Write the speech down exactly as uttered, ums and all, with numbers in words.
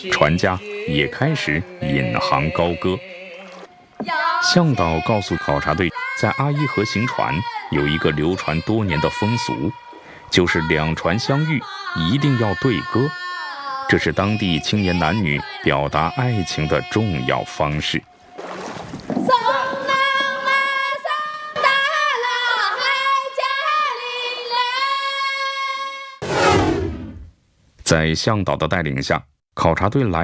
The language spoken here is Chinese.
船家也开始引吭高歌。向导告诉考察队，在阿依河行船有一个流传多年的风俗，就是两船相遇一定要对歌，这是当地青年男女表达爱情的重要方式。在向导的带领下，考察队来